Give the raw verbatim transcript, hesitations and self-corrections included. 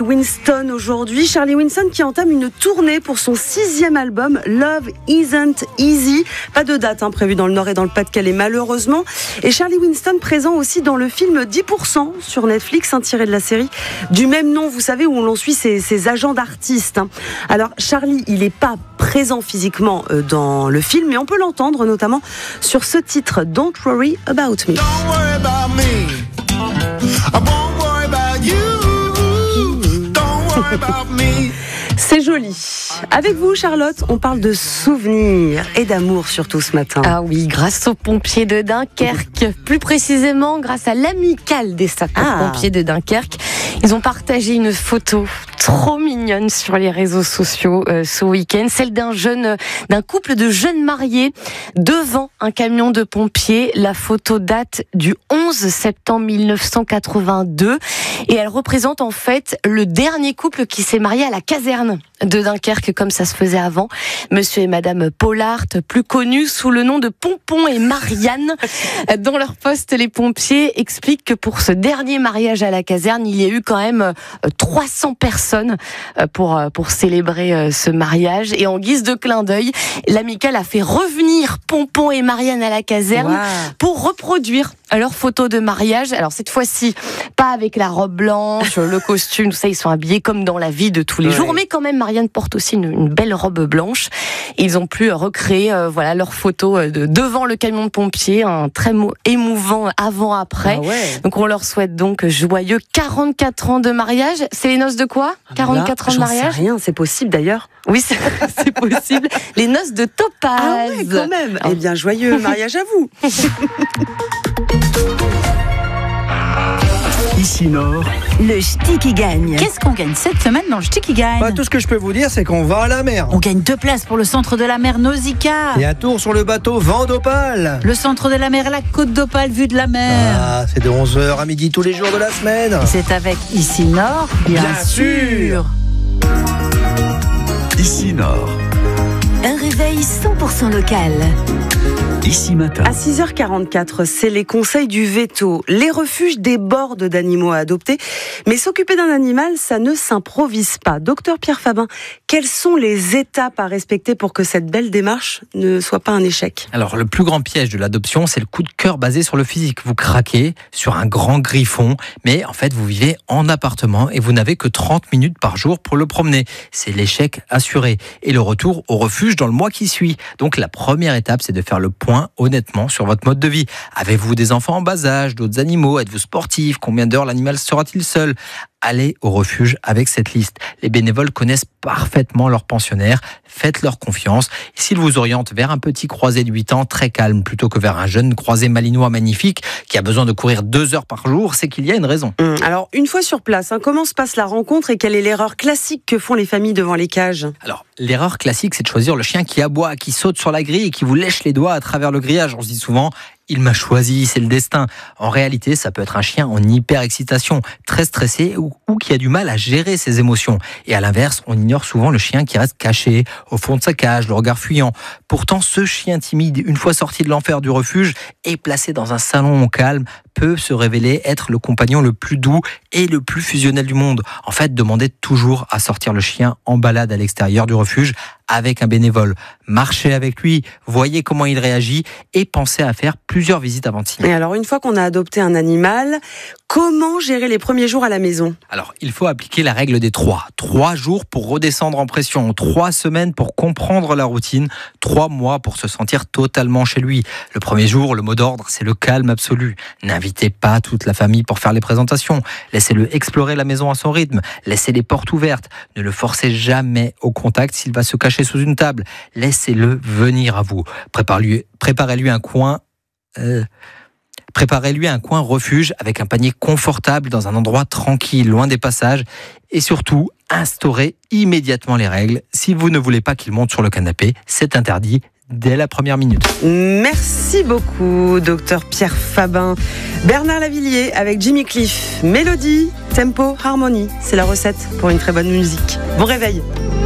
Winston aujourd'hui. Charlie Winston qui entame une tournée pour son sixième album Love Isn't Easy. Pas de date hein, prévue dans le Nord et dans le Pas-de-Calais malheureusement. Et Charlie Winston présent aussi dans le film dix pour cent sur Netflix, hein, tiré de la série du même nom, vous savez, où l'on suit ses, ses agents d'artistes. Hein. Alors Charlie, il n'est pas présent physiquement euh, dans le film, mais on peut l'entendre notamment sur ce titre Don't Worry About Me. Don't worry about me. I won't worry about you. Don't worry about me. C'est joli. Avec vous, Charlotte, on parle de souvenirs et d'amour surtout ce matin. Ah oui, grâce aux pompiers de Dunkerque. Plus précisément, grâce à l'amicale des sapeurs-pompiers ah. de Dunkerque. Ils ont partagé une photo trop mignonne sur les réseaux sociaux euh, ce week-end. Celle d'un jeune, d'un couple de jeunes mariés devant un camion de pompiers. La photo date du onze septembre mille neuf cent quatre-vingt-deux et elle représente en fait le dernier couple qui s'est marié à la caserne de Dunkerque comme ça se faisait avant. Monsieur et Madame Pollard, plus connus sous le nom de Pompon et Marianne. Dans leur poste, les pompiers expliquent que pour ce dernier mariage à la caserne, il y a eu quand même trois cents personnes pour, pour célébrer ce mariage. Et en guise de clin d'œil, l'amicale a fait revenir Pompon et Marianne à la caserne wow. pour reproduire leur photo de mariage. Alors cette fois-ci, pas avec la robe blanche, le costume, tout ça, ils sont habillés comme dans la vie de tous les ouais. jours, mais quand même Marianne porte aussi une, une belle robe blanche. Et ils ont pu recréer euh, voilà, leur photo de, devant le camion de pompiers, un très mou- émouvant avant-après. Ah ouais. Donc on leur souhaite donc joyeux quarante-quatre ans de mariage. C'est les noces de quoi ? quarante-quatre Là, ans de mariage ? J'en sais rien, c'est possible d'ailleurs. Oui, c'est, c'est possible. Les noces de Topaz. Ah ouais, quand même. Eh bien, joyeux mariage à vous. Ici Nord, le ch'ti qui gagne. Qu'est-ce qu'on gagne cette semaine dans le ch'ti qui gagne ? Bah, tout ce que je peux vous dire, c'est qu'on va à la mer. On gagne deux places pour le centre de la mer Nausicaa. Et un tour sur le bateau Vent d'Opale. Le centre de la mer, la côte d'Opale, vue de la mer. Ah, c'est de onze heures à midi tous les jours de la semaine. C'est avec Ici Nord, bien, bien sûr. sûr. Ici Nord. Un réveil cent pour cent local. Ici matin. À six heures quarante-quatre, c'est les conseils du veto. Les refuges débordent d'animaux à adopter, mais s'occuper d'un animal, ça ne s'improvise pas. Docteur Pierre Fabin, quelles sont les étapes à respecter pour que cette belle démarche ne soit pas un échec ? Alors, le plus grand piège de l'adoption, c'est le coup de cœur basé sur le physique. Vous craquez sur un grand griffon, mais en fait, vous vivez en appartement et vous n'avez que trente minutes par jour pour le promener. C'est l'échec assuré. Et le retour au refuge dans le mois qui suit. Donc, la première étape, c'est de faire le point honnêtement sur votre mode de vie. Avez-vous des enfants en bas âge, d'autres animaux ? Êtes-vous sportif ? Combien d'heures l'animal sera-t-il seul ? Allez au refuge avec cette liste. Les bénévoles connaissent parfaitement leurs pensionnaires. Faites-leur confiance. S'ils vous orientent vers un petit croisé de huit ans très calme plutôt que vers un jeune croisé malinois magnifique qui a besoin de courir deux heures par jour, c'est qu'il y a une raison. Mmh. Alors, une fois sur place, hein, comment se passe la rencontre et quelle est l'erreur classique que font les familles devant les cages ? Alors, l'erreur classique, c'est de choisir le chien qui aboie, qui saute sur la grille et qui vous lèche les doigts à travers le grillage. On se dit souvent... il m'a choisi, c'est le destin. En réalité, ça peut être un chien en hyper-excitation, très stressé ou, ou qui a du mal à gérer ses émotions. Et à l'inverse, on ignore souvent le chien qui reste caché au fond de sa cage, le regard fuyant. Pourtant, ce chien timide, une fois sorti de l'enfer du refuge et placé dans un salon calme, peut se révéler être le compagnon le plus doux et le plus fusionnel du monde. En fait, demandez toujours à sortir le chien en balade à l'extérieur du refuge avec un bénévole. Marchez avec lui, voyez comment il réagit et pensez à faire plusieurs visites avant de signer. Et alors, une fois qu'on a adopté un animal, comment gérer les premiers jours à la maison ? Alors, il faut appliquer la règle des trois. Trois jours pour redescendre en pression, trois semaines pour comprendre la routine, trois mois pour se sentir totalement chez lui. Le premier jour, le mot d'ordre, c'est le calme absolu. N'invitez pas toute la famille pour faire les présentations. Laissez-le explorer la maison à son rythme. Laissez les portes ouvertes. Ne le forcez jamais au contact s'il va se cacher sous une table. Laissez-le venir à vous. Préparez-lui, préparez-lui un coin... Euh... Préparez-lui un coin refuge avec un panier confortable dans un endroit tranquille, loin des passages. Et surtout, instaurez immédiatement les règles. Si vous ne voulez pas qu'il monte sur le canapé, c'est interdit dès la première minute. Merci beaucoup, docteur Pierre Fabin. Bernard Lavillier avec Jimmy Cliff. Mélodie, tempo, harmonie. C'est la recette pour une très bonne musique. Bon réveil.